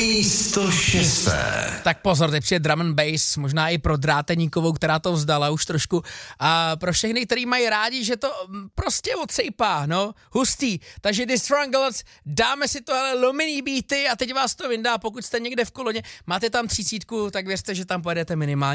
I 106. Tak pozor, teď přijde drum and bass, možná i pro Dráteníkovou, která to vzdala už trošku. A pro všechny, který mají rádi, že to prostě odsejpá, no, hustý. Takže The Stranglers, dáme si to, hele, lomený beaty a teď vás to vyndá, pokud jste někde v koloně, máte tam 30, tak věřte, že tam pojedete minimálně